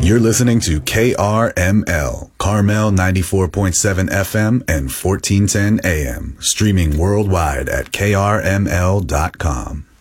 You're listening to KRML, Carmel 94.7 FM and 1410 AM, streaming worldwide at krml.com.